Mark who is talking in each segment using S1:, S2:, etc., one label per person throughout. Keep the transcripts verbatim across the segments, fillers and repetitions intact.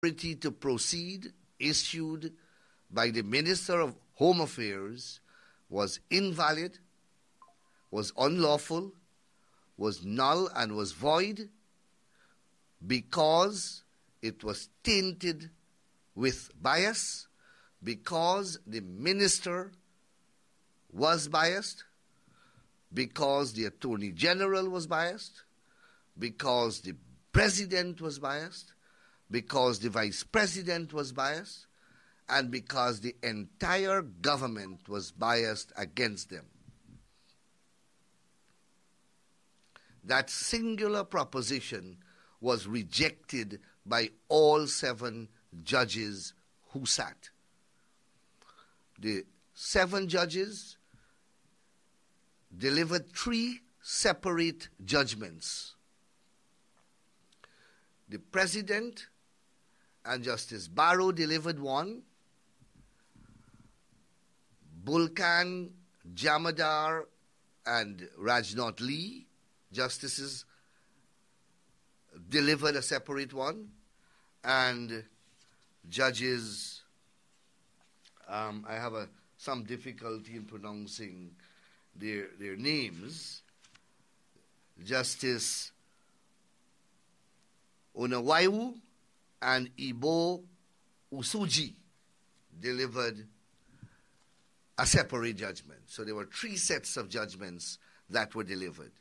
S1: authority to proceed issued by the Minister of Home Affairs was invalid, was unlawful, was null and was void because it was tainted with bias, because the minister was biased, because the Attorney General was biased, because the President was biased, because the Vice President was biased, and because the entire government was biased against them. That singular proposition was rejected by all seven judges who sat. The seven judges delivered three separate judgments. The President and Justice Barrow delivered one. Bulkan, Jamadar, and Rajnath Lee, justices, delivered a separate one. And judges, um, I have a, some difficulty in pronouncing their, their names. Justice Onawaiwu and Ibo Usuji delivered a separate judgment. So there were three sets of judgments that were delivered.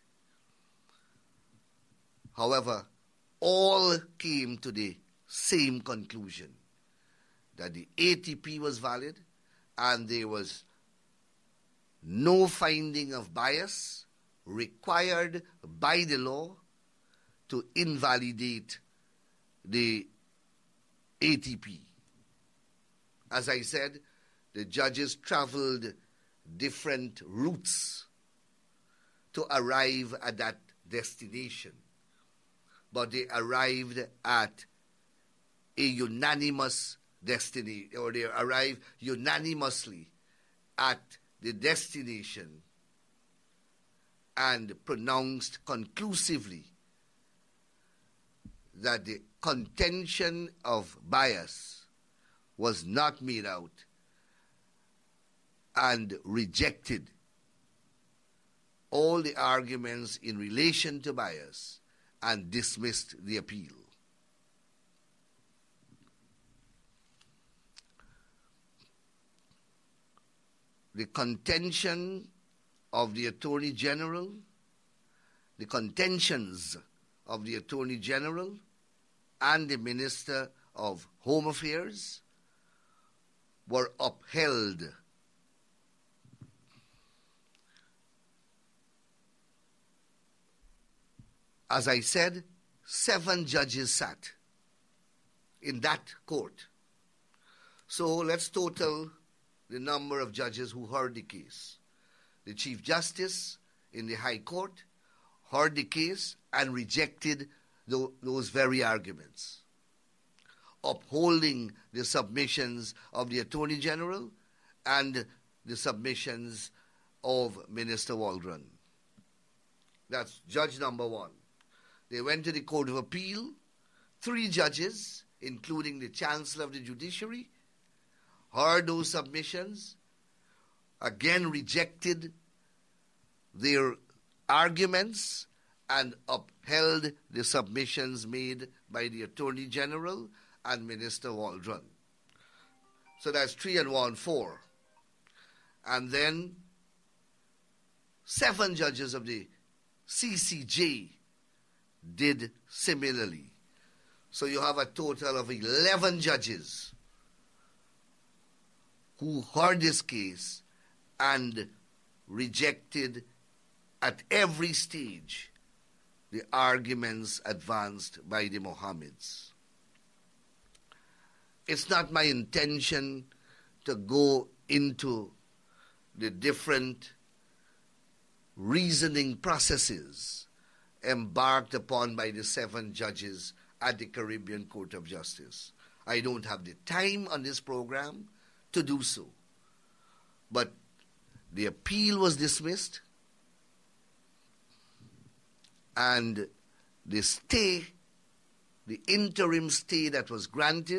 S1: However, all came to the same conclusion, that the A T P was valid and there was no finding of bias required by the law to invalidate the A T P. As I said, the judges traveled different routes to arrive at that destination, but they arrived at a unanimous destiny, or they arrived unanimously at the destination and pronounced conclusively that the contention of bias was not made out, and rejected all the arguments in relation to bias and dismissed the appeal. The contention of the Attorney General, the contentions of the Attorney General and the Minister of Home Affairs were upheld. As I said, seven judges sat in that court. So let's total the number of judges who heard the case. The Chief Justice in the High Court heard the case and rejected th- those very arguments, upholding the submissions of the Attorney General and the submissions of Minister Waldron. That's judge number one. They went to the Court of Appeal. Three judges, including the Chancellor of the Judiciary, heard those submissions, again rejected their arguments, and upheld the submissions made by the Attorney General and Minister Waldron. So that's three and one, four. And then seven judges of the C C J did similarly. So you have a total of eleven judges who heard this case and rejected at every stage the arguments advanced by the Mohammeds. It's not my intention to go into the different reasoning processes embarked upon by the seven judges at the Caribbean Court of Justice. I don't have the time on this program to do so. But the appeal was dismissed, and the stay the interim stay that was granted